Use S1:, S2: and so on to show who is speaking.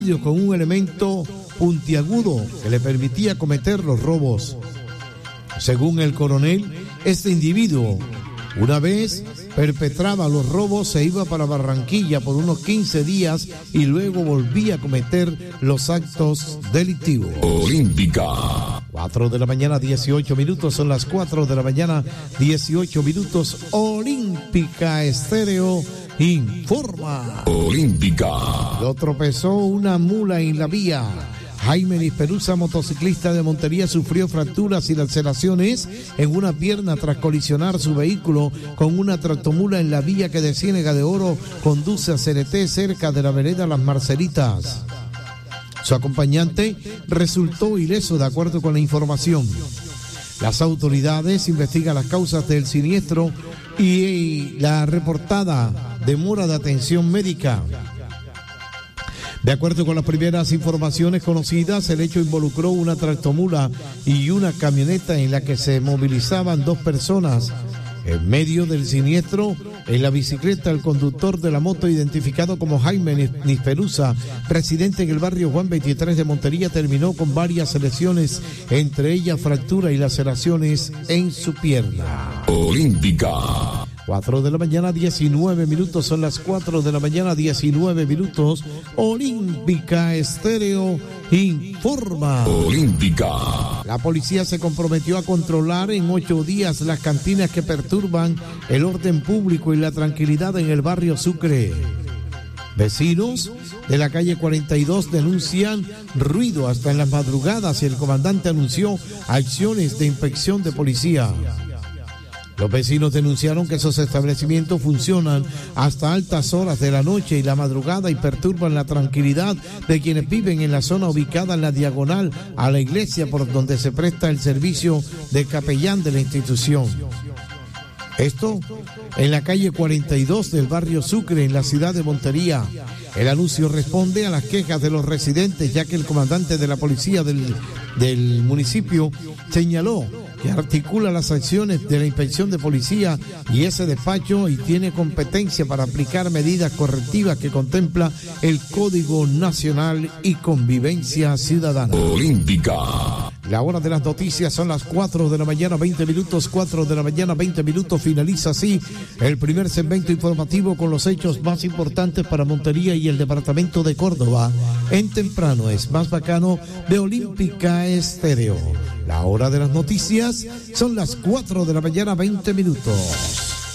S1: con un elemento puntiagudo que le permitía cometer los robos. Según el coronel, este individuo, una vez perpetraba los robos, se iba para Barranquilla por unos 15 días y luego volvía a cometer los actos delictivos.
S2: Olímpica.
S1: 4 de la mañana, 18 minutos, son las 4 de la mañana, 18 minutos. Olímpica Estéreo informa.
S2: Olímpica.
S1: Lo tropezó una mula en la vía. Jaime Nisperuza, motociclista de Montería, sufrió fracturas y laceraciones en una pierna tras colisionar su vehículo con una tractomula en la vía que de Ciénega de Oro conduce a Cereté, cerca de la vereda Las Marcelitas. Su acompañante resultó ileso, de acuerdo con la información. Las autoridades investigan las causas del siniestro y la reportada demora de atención médica. De acuerdo con las primeras informaciones conocidas, el hecho involucró una tractomula y una camioneta en la que se movilizaban dos personas. En medio del siniestro, en la bicicleta, el conductor de la moto, identificado como Jaime Nisperuza, residente en el barrio Juan 23 de Montería, terminó con varias lesiones, entre ellas fractura y laceraciones en su pierna.
S2: Olímpica.
S1: 4 de la mañana, 19 minutos, son las 4 de la mañana, 19 minutos. Olímpica Estéreo informa.
S2: Olímpica.
S1: La policía se comprometió a controlar en 8 días las cantinas que perturban el orden público y la tranquilidad en el barrio Sucre. Vecinos de la calle 42 denuncian ruido hasta en las madrugadas y el comandante anunció acciones de inspección de policía. Los vecinos denunciaron que esos establecimientos funcionan hasta altas horas de la noche y la madrugada y perturban la tranquilidad de quienes viven en la zona ubicada en la diagonal a la iglesia por donde se presta el servicio de capellán de la institución. Esto en la calle 42 del barrio Sucre, en la ciudad de Montería. El anuncio responde a las quejas de los residentes, ya que el comandante de la policía del municipio señaló que articula las acciones de la inspección de policía y ese despacho y tiene competencia para aplicar medidas correctivas que contempla el Código Nacional y Convivencia Ciudadana.
S2: Olímpica.
S1: La hora de las noticias son las 4 de la mañana, 20 minutos, 4 de la mañana, 20 minutos. Finaliza así el primer segmento informativo con los hechos más importantes para Montería y el departamento de Córdoba. En Temprano es más bacano de Olímpica Estéreo. La hora de las noticias son las 4 de la mañana, 20 minutos.